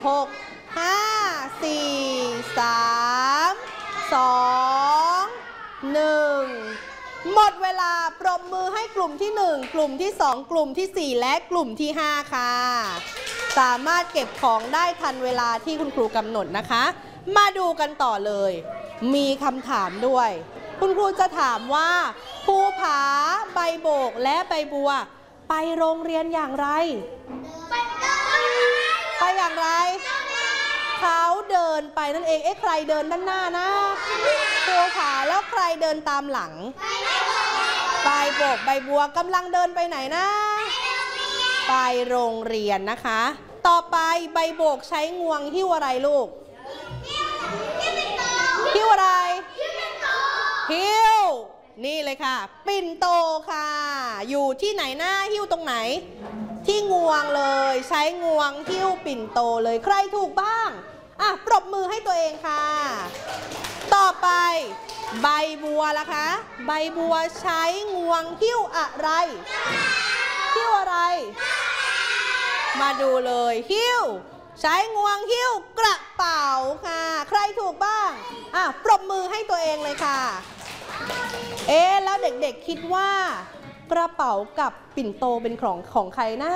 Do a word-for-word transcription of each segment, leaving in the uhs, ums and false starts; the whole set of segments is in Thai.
หก ห้า สี่ สาม สอง หนึ่ง หมดเวลาปรบมือให้กลุ่มที่หนึ่งกลุ่มที่สองกลุ่มที่สี่และกลุ่มที่ห้าค่ะสามารถเก็บของได้ทันเวลาที่คุณครูกำหนดนะคะมาดูกันต่อเลยมีคำถามด้วยคุณครูจะถามว่าภูผาใบโบกและใบบัวไปโรงเรียนอย่างไรไปอย่างไรเขาเดินไปนั่นเองเอ๊ะใครเดินด้านหน้านะภูผาแล้วใครเดินตามหลังใบโบกใบบัวกำลังเดินไปไหนนะไปโรงเรียนนะคะต่อไปใบโบกใช้งวงหิ้วอะไรลูกหิ้วอะไรหิ้วนี่เลยค่ะปิ่นโตค่ะอยู่ที่ไหนหน้าหิ้วตรงไหนที่งวงเลยใช้งวงหิ้วปิ่นโตเลยใครถูกบ้างอ่ะปรบมือให้ตัวเองค่ะต่อไปใบบัวล่ะคะใบบัวใช้งวงหิ้วอะไรหิ้วอะไรมาดูเลยหิ้วใช้งวงหิ้วกระเป๋าค่ะใครถูกบ้างอ่ะปรบมือให้ตัวเองเลยค่ะเอ๊ะแล้วเด็กๆคิดว่ากระเป๋ากับปิ่นโตเป็นของของใครนะ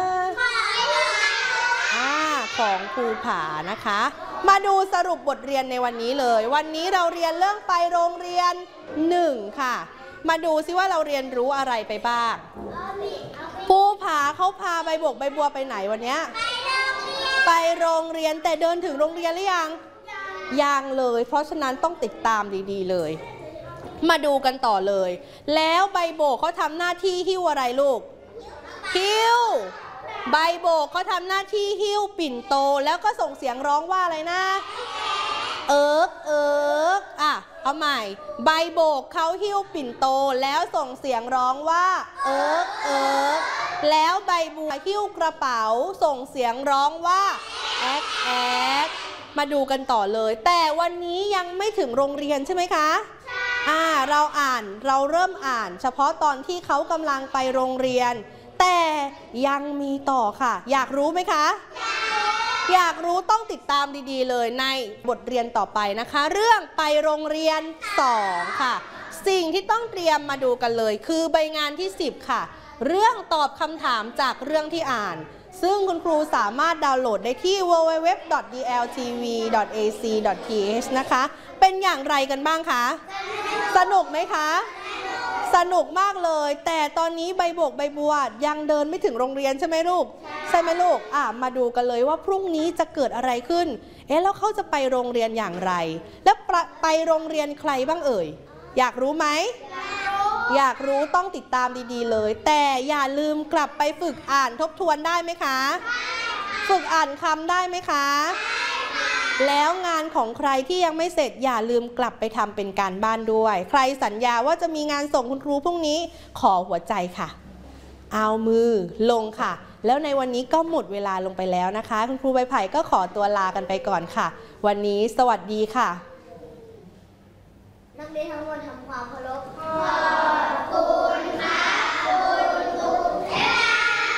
อ่าของภูผานะคะมาดูสรุปบทเรียนในวันนี้เลยวันนี้เราเรียนเรื่องไปโรงเรียนหนึ่งค่ะมาดูซิว่าเราเรียนรู้อะไรไปบ้างภูผาเขาพาใบโบกใบบัวไปไหนวันนี้ไปโรงเรียนแต่เดินถึงโรงเรียนหรือยังยังเลยเพราะฉะนั้นต้องติดตามดีๆเลยมาดูกันต่อเลยแล้วใบโบกเขาทำหน้าที่หิ้วอะไรลูกหิ้วใบโบกเขาทำหน้าที่หิ้วปิ่นโตแล้วก็ส่งเสียงร้องว่าอะไรนะเอิ๊กเอิ๊กอ่ะเอาใหม่ใบโบกเขาหิ้วปิ่นโตแล้วส่งเสียงร้องว่าเอิ๊กเอิ๊กแล้วใบบัวหิ้วกระเป๋าส่งเสียงร้องว่าแอ๊กแอ๊กมาดูกันต่อเลยแต่วันนี้ยังไม่ถึงโรงเรียนใช่ไหมคะอ่าเราอ่านเราเริ่มอ่านเฉพาะตอนที่เขากำลังไปโรงเรียนแต่ยังมีต่อค่ะอยากรู้ไหมคะอยากรู้ต้องติดตามดีๆเลยในบทเรียนต่อไปนะคะเรื่องไปโรงเรียนสองค่ะสิ่งที่ต้องเตรียมมาดูกันเลยคือใบงานที่สิบค่ะเรื่องตอบคำถามจากเรื่องที่อ่านซึ่งคุณครูสามารถดาวน์โหลดได้ที่ ดับเบิลยู ดับเบิลยู ดับเบิลยู ดอท ดี แอล ที วี ดอท เอ ซี ดอท ที เอช นะคะเป็นอย่างไรกันบ้างคะสนุกไหมคะสนุกมากเลยแต่ตอนนี้ใบโบกใบบัวยังเดินไม่ถึงโรงเรียนใช่ไหมลูกใช่ไหมลูกอ่ะมาดูกันเลยว่าพรุ่งนี้จะเกิดอะไรขึ้นเอ๊ะแล้วเขาจะไปโรงเรียนอย่างไรแล้วไปโรงเรียนใครบ้างเอ่ยอยากรู้ไหมอยากรู้ต้องติดตามดีๆเลยแต่อย่าลืมกลับไปฝึกอ่านทบทวนได้ไหมคะฝึกอ่านคำได้ไหมคะแล้วงานของใครที่ยังไม่เสร็จอย่าลืมกลับไปทำเป็นการบ้านด้วยใครสัญญาว่าจะมีงานส่งคุณครูพรุ่งนี้ขอหัวใจค่ะเอามือลงค่ะแล้วในวันนี้ก็หมดเวลาลงไปแล้วนะคะคุณครูใบไผ่ก็ขอตัวลากันไปก่อนค่ะวันนี้สวัสดีค่ะนักเรียนทั้งหมดทำความเคารพ